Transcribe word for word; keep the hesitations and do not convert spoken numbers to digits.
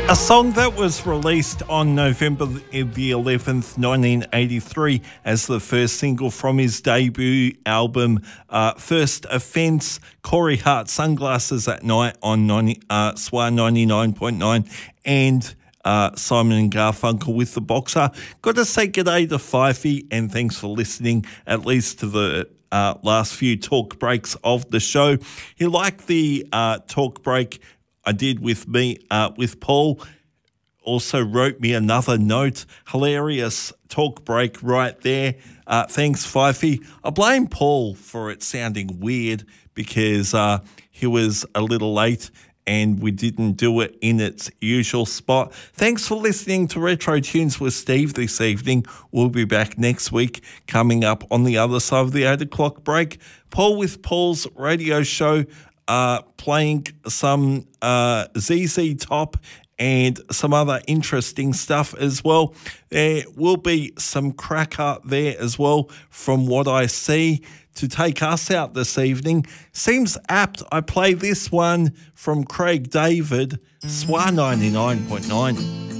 A song that was released on November the eleventh, nineteen eighty-three as the first single from his debut album, uh, First Offence, Corey Hart, Sunglasses at Night on ninety, uh, S W R ninety-nine point nine, and uh, Simon and Garfunkel with The Boxer. Got to say g'day to Fifey, and thanks for listening, at least to the uh, last few talk breaks of the show. He liked the uh, talk break I did with me, uh, with Paul. Also wrote me another note. Hilarious talk break right there. Uh, thanks, Fifey. I blame Paul for it sounding weird because uh, he was a little late and we didn't do it in its usual spot. Thanks for listening to Retro Tunes with Steve this evening. We'll be back next week coming up on the other side of the eight o'clock break. Paul with Paul's radio show, uh, playing some uh, Z Z Top and some other interesting stuff as well. There will be some cracker there as well from what I see to take us out this evening. Seems apt I play this one from Craig David, S W R ninety-nine point nine.